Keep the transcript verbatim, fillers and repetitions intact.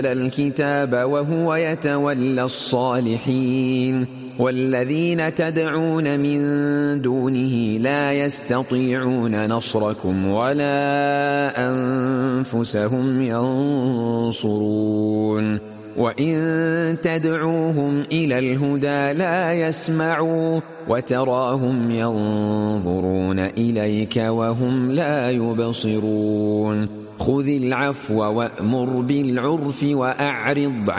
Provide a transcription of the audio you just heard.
الكتاب وهو يتولى الصالحين والذين تدعون من دونه لا يستطيعون نصركم ولا أنفسهم ينصرون وإن تدعوهم إلى الهدى لا يسمعوا وتراهم ينظرون إليك وهم لا يبصرون خذ العفو وأمر بالعرف وأعرض